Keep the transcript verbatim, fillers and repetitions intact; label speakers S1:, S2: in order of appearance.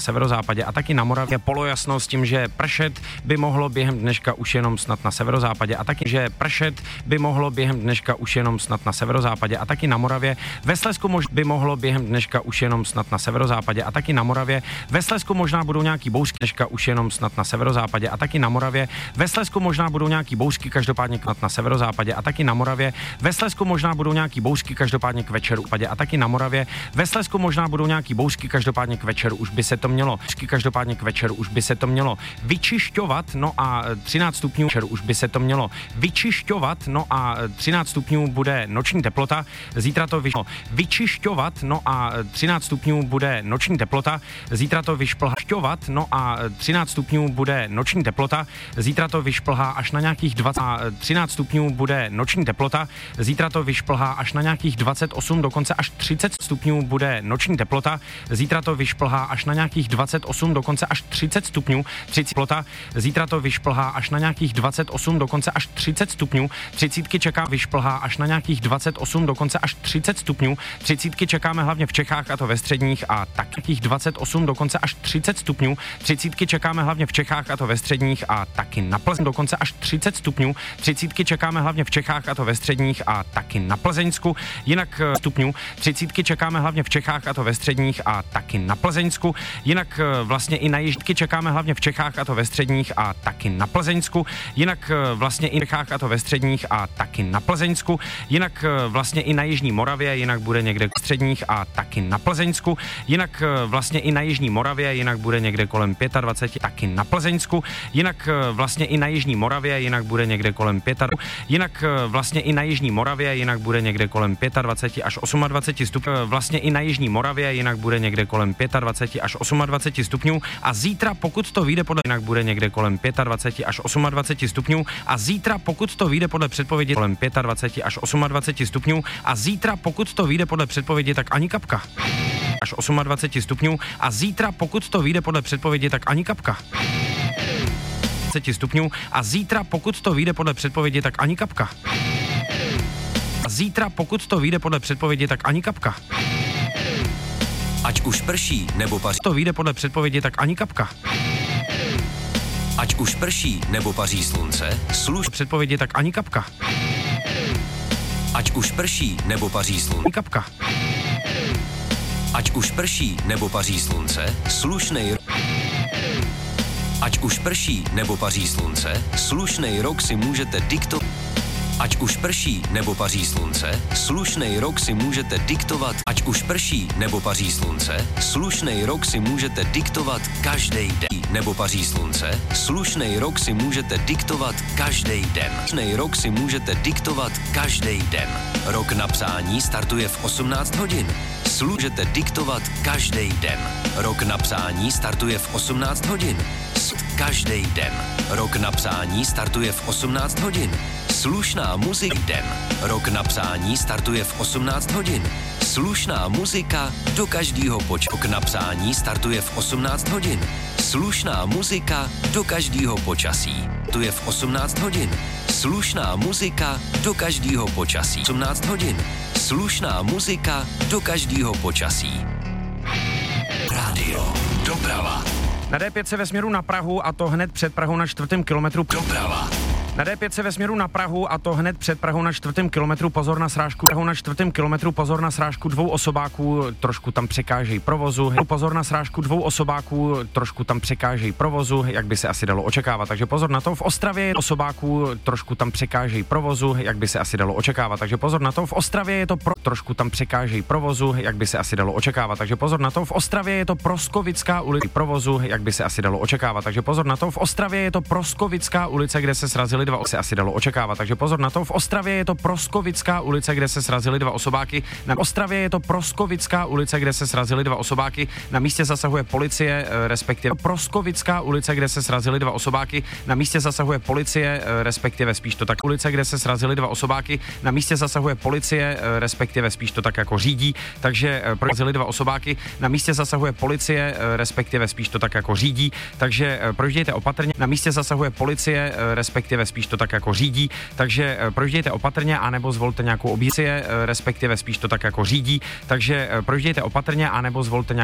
S1: severozápadě a taky na Moravě polojasno s tím, že pršet by mohlo během dneška už jenom snad na severozápadě a taky, že pršet by mohlo během dneška už jenom snad na severozápadě a taky na Moravě. Ve Slezsku mož by mohlo během dneška už jenom snad na severozápadě a taky na Moravě. Ve Slezsku možná budou nějaký bouřky, dneška už jenom snad na severozápadě a taky na Moravě. Ve Slezsku možná budou nějaký bouřky, každopádně snad na severozápadě a taky na Moravě. Ve Slezsku možná budou nějaký bouřky, každopádně k večeru a taky na Moravě. Ve Slezsku možná budou nějaký bouřky, každopádně k večeru už by se to mělo. Každopádně k večeru už by se to mělo vyčišťovat, no a třináct stupňů večeru už by se to mělo vyčišťovat, no a třináct stupňů bude noční teplota. Zítra to vyšlo vyčišťovat, no a třináct stupňů bude noční teplota. Zítra to vyšplhá, no a třináct stupňů bude noční teplota. Zítra to vyšplhá až na nějakých dvacet, třináct stupňů bude noční teplota. Zítra to vyšplhá až na nějakých dvacet osm, dokonce až třicet stupňů bude noční teplota. Zítra to vyšplhá až na nějakých dvacet osm, dokonce až třicet stupňů, třicet teplota. Zítra to vyšplhá až na nějakých dvacet osm, dokonce až třicet stupňů. Třicítky čeká vyšplhá až na nějakých dvacet osm, dokonce až třicet stupňů. Třicítky čekáme hlavně v Čechách, a to ve středních, a tak nějakých dvacet osm, dokonce až třicet stupňů. Třicítky čekáme hlavně v Čechách, a to ve středních, a taky na Plzeň, dokonce až třicet stupňů. Třicítky čekáme hlavně v Čechách, a to ve středních, a taky na Plzeňsku. Jinak stupňů. Třicítky čekáme hlavně v Čechách, a to ve středních, a taky na Plzeňsku. Jinak vlastně i na jižky čekáme hlavně v Čechách, a to ve středních, a taky na Plzeňsku. Jinak vlastně i v Čechách, a to ve středních, a taky na Plzeňsku. Jinak vlastně i na jižní Moravě, jinak bude někde v středních, a taky na Plzeňsku. Jinak vlastně i na jižní Moravě, jinak bude někde kolem dvacet pět, taky na Plzeňsku. Jinak vlastně i na jižní Moravě, jinak bude někde kolem pět. Jinak vlastně i na jižní Moravě, jinak bude někde kolem dvacet pět až dvacet osm stupňů. Vlastně i na jižní Moravě, jinak bude někde kolem dvacet pět až dvacet osm stupňů. A zítra, pokud to vyjde podle, jinak bude někde kolem dvacet pět až dvacet osm stupňů. A zítra, pokud to vyjde podle předpovědi, kolem dvacet pět až dvacet osm stupňů. A zítra, pokud to vyjde podle předpovědi, tak ani kapka. Až dvacet osm stupňů. A zítra, pokud to vyjde podle předpovědi, tak ani kapka. stupňů. A zítra, pokud to vyjde podle předpovědi, tak ani kapka. A zítra, pokud to vyjde podle předpovědi, tak ani kapka.
S2: Ať už prší nebo paří.
S1: To vyjde podle předpovědi, tak ani kapka.
S2: Ať už prší nebo paří slunce, služ
S1: předpovědi, tak ani kapka.
S2: Ať už prší nebo paří slunce,
S1: kapka.
S2: Ať už prší nebo paří slunce, slušnej Ať už prší nebo paří slunce, slušnej rok si můžete diktovat. Ať už prší nebo paří slunce, slušnej rok si můžete diktovat. Ať už prší nebo paří slunce, slušnej rok si můžete diktovat každý den. Nebo paří slunce, slušnej rok si můžete diktovat každý den. Slušnej rok si můžete diktovat každý den. Rok na psání startuje v osmnáct hodin. Služete diktovat každý den. Rok na psání startuje v osmnáct hodin. Každý den. Rok na psání startuje v osmnáct hodin. Slušná muzika den. Rok na psání startuje v osmnáct hodin. Slušná muzika do každého počtu. Rok na psání startuje v osmnáct hodin. Slušná muzika do každého počasí. Tu je v osmnáct hodin. Slušná muzika do každého počasí. osmnáct hodin. Slušná muzika do každého počasí. Rádio Doprava.
S1: Na D pět se ve směru na Prahu, a to hned před Prahou na čtvrtém kilometru.
S2: Doprava.
S1: Na D pět se ve směru na Prahu, a to hned před Prahou na čtvrtém kilometru, pozor na srážku. Prahou na čtvrtém kilometru, pozor na srážku dvou osobáků, trošku tam překážejí provozu. Pozor na srážku dvou osobáků, trošku tam překážejí provozu, jak by se asi dalo očekávat. Takže pozor na to. V Ostravě je osobáků, trošku tam překážejí provozu, jak by se asi dalo očekávat. Takže pozor na to. V Ostravě je to pro, trošku tam překážejí provozu, jak by se asi dalo očekávat. Takže pozor na to. V Ostravě je to Proskovická ulice provozu, jak by se asi dalo očekávat. Takže pozor na to. V Ostravě je to Proskovická ulice, kde se srazili dva, se asi dalo očekávat, takže pozor na to. V Ostravě je to Proskovická ulice, kde se srazili dva osobáky. Na Ostravě je to Proskovická ulice, kde se srazili dva osobáky. Na místě zasahuje policie, respektive Proskovická ulice, kde se srazili dva osobáky. Na místě zasahuje policie, respektive spíš to tak ulice, kde se srazili dva osobáky. Na místě zasahuje policie, respektive spíš to tak jako řídí, takže srazili dva osobáky. Na místě zasahuje policie, respektive spíš to tak jako řídí, takže projíždějte opatrně. Na místě zasahuje policie, respektive spíš to tak jako řídí, takže projíždějte opatrně, anebo zvolte nějakou objízdu, respektive spíš to tak jako řídí, takže projíždějte opatrně, anebo zvolte nějakou